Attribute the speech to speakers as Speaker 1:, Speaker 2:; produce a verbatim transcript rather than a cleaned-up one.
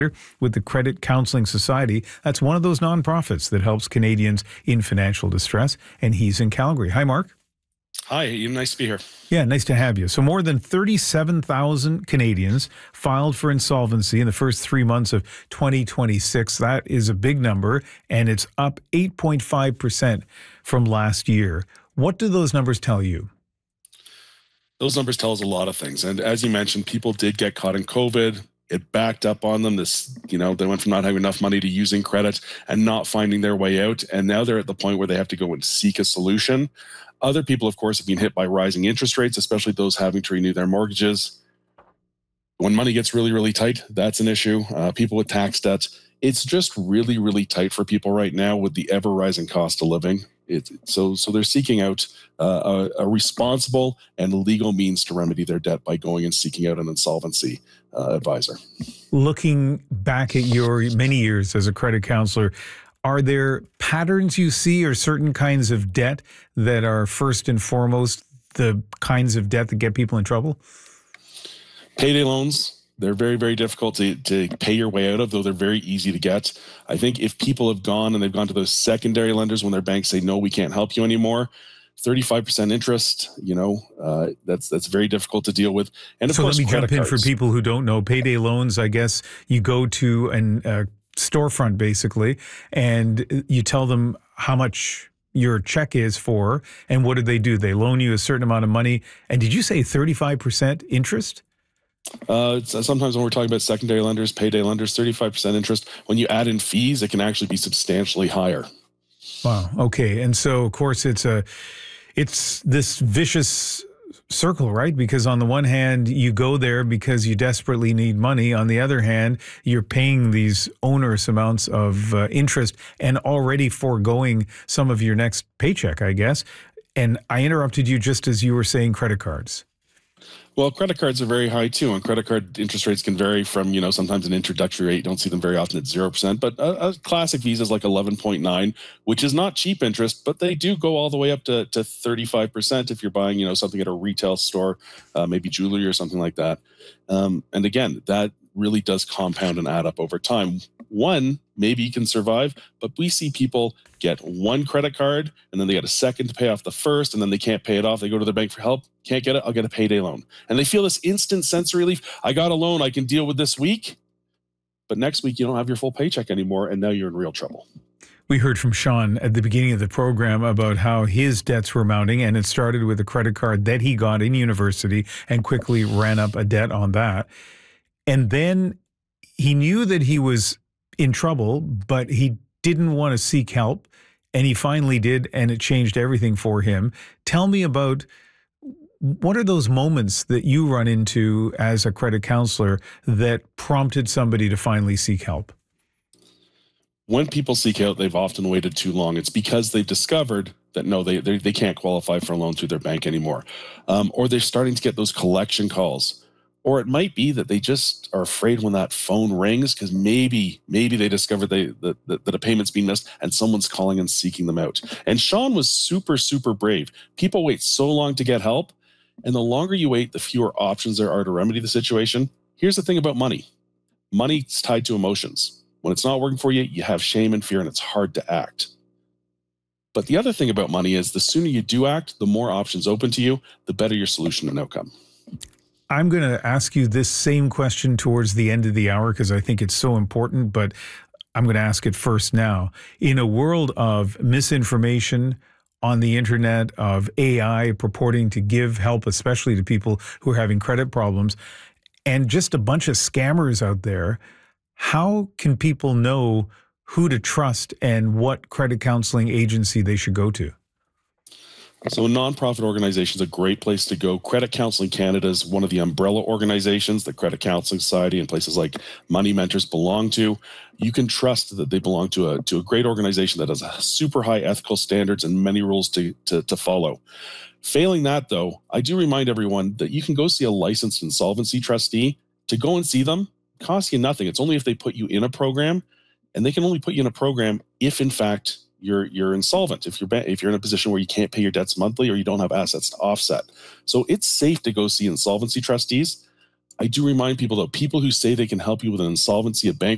Speaker 1: with the Credit Counseling Society. That's one of those nonprofits that helps Canadians in financial distress, and he's in Calgary. Hi, Mark.
Speaker 2: Hi, nice to be here.
Speaker 1: Yeah, nice to have you. So more than thirty-seven thousand Canadians filed for insolvency in the first three months of twenty twenty-six. That is a big number, and it's up eight point five percent from last year. What do those numbers tell you?
Speaker 2: Those numbers tell us a lot of things. And as you mentioned, people did get caught in COVID. It backed up on them. This, you know, they went from not having enough money to using credit and not finding their way out. And now they're at the point where they have to go and seek a solution. Other people, of course, have been hit by rising interest rates, especially those having to renew their mortgages. When money gets really, really tight, that's an issue. Uh, people with tax debts, it's just really, really tight for people right now with the ever rising cost of living. It, so, so they're seeking out uh, a, a responsible and legal means to remedy their debt by going and seeking out an insolvency uh, advisor.
Speaker 1: Looking back at your many years as a credit counselor, are there patterns you see or certain kinds of debt that are first and foremost the kinds of debt that get people in trouble?
Speaker 2: Payday loans. They're very, very difficult to, to pay your way out of, though they're very easy to get. I think if people have gone and they've gone to those secondary lenders when their banks say, no, we can't help you anymore, thirty-five percent interest, you know, uh, that's that's very difficult to deal with. And of
Speaker 1: so
Speaker 2: course,
Speaker 1: let me jump in
Speaker 2: cards.
Speaker 1: for people who don't know. Payday loans, I guess you go to an uh, storefront basically, and you tell them how much your check is for, and what do they do? They loan you a certain amount of money. And did you say thirty-five percent interest?
Speaker 2: Uh, it's, uh, sometimes when we're talking about secondary lenders, payday lenders, thirty-five percent interest. When you add in fees, it can actually be substantially higher.
Speaker 1: Wow. Okay. And so, of course, it's a, it's this vicious circle, right? Because on the one hand, you go there because you desperately need money. On the other hand, you're paying these onerous amounts of uh, interest and already foregoing some of your next paycheck, I guess. And I interrupted you just as you were saying credit cards.
Speaker 2: Well, credit cards are very high too, and credit card interest rates can vary from, you know, sometimes an introductory rate. You don't see them very often at zero percent, but a, a classic Visa is like eleven point nine, which is not cheap interest, but they do go all the way up to, to thirty-five percent if you're buying, you know, something at a retail store, uh, maybe jewelry or something like that. Um, and again, that really does compound and add up over time. One, maybe you can survive, but we see people get one credit card and then they get a second to pay off the first, and then they can't pay it off. They go to their bank for help. Can't get it. I'll get a payday loan. And they feel this instant sense of relief. I got a loan I can deal with this week, but next week you don't have your full paycheck anymore, and now you're in real trouble.
Speaker 1: We heard from Sean at the beginning of the program about how his debts were mounting, and it started with a credit card that he got in university and quickly ran up a debt on that. And then he knew that he was in trouble, but he didn't want to seek help, and he finally did, and it changed everything for him. Tell me about what are those moments that you run into as a credit counselor that prompted somebody to finally seek help?
Speaker 2: When people seek out, they've often waited too long. It's because they've discovered that, no, they, they, they can't qualify for a loan through their bank anymore. Um, or they're starting to get those collection calls. Or it might be that they just are afraid when that phone rings because maybe maybe they discovered they, that, that, that a payment's being missed and someone's calling and seeking them out. And Sean was super, super brave. People wait so long to get help, and the longer you wait, the fewer options there are to remedy the situation. Here's the thing about money. Money's tied to emotions. When it's not working for you, you have shame and fear, and it's hard to act. But the other thing about money is the sooner you do act, the more options open to you, the better your solution and outcome.
Speaker 1: I'm going to ask you this same question towards the end of the hour because I think it's so important, but I'm going to ask it first now. In a world of misinformation on the internet, of A I purporting to give help, especially to people who are having credit problems, and just a bunch of scammers out there, how can people know who to trust and what credit counseling agency they should go to?
Speaker 2: So a nonprofit organization is a great place to go. Credit Counseling Canada is one of the umbrella organizations that Credit Counseling Society and places like Money Mentors belong to. You can trust that they belong to a to a great organization that has a super high ethical standards and many rules to, to, to follow. Failing that, though, I do remind everyone that you can go see a licensed insolvency trustee. To go and see them costs you nothing. It's only if they put you in a program, and they can only put you in a program if, in fact, you're you're insolvent, if you're if you're in a position where you can't pay your debts monthly or you don't have assets to offset. So it's safe to go see insolvency trustees. I do remind people, though, people who say they can help you with an insolvency, a bank